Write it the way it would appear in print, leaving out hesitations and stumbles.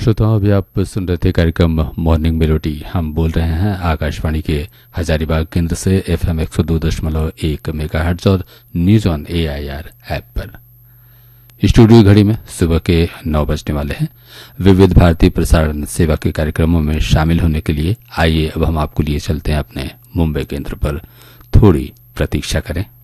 श्रोताओं, अभी आप सुन रहे थे कार्यक्रम मॉर्निंग मेलोडी। हम बोल रहे हैं आकाशवाणी के हजारीबाग केंद्र से FM 102.1 मेगाहर्ट्ज और न्यूज ऑन AIR ऐप पर। स्टूडियो घड़ी में सुबह के 9 बजने वाले हैं। विविध भारतीय प्रसारण सेवा के कार्यक्रमों में शामिल होने के लिए आइए अब हम आपको लिए चलते हैं अपने मुंबई केंद्र पर। थोड़ी प्रतीक्षा करें।